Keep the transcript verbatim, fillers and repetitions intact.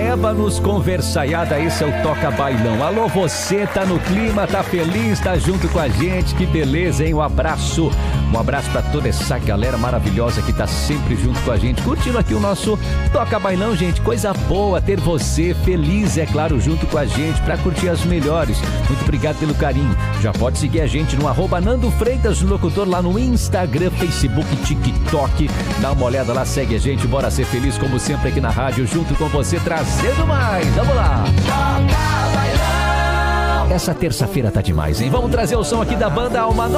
Leva-nos conversaiada, esse é o Toca Bailão. Alô, você tá no clima, tá feliz, tá junto com a gente, que beleza, hein? Um abraço, um abraço pra toda essa galera maravilhosa que tá sempre junto com a gente, curtindo aqui o nosso Toca Bailão, gente. Coisa boa ter você feliz, é claro, junto com a gente, pra curtir as melhores. Muito obrigado pelo carinho. Já pode seguir a gente no arroba Nando Freitas, locutor, lá no Instagram, Facebook, TikTok. Dá uma olhada lá, segue a gente, bora ser feliz como sempre aqui na rádio, junto com você, trazendo mais. Vamos lá. Toca Bailão. Essa terça-feira tá demais, hein? Vamos trazer o som aqui da banda Alma Nova.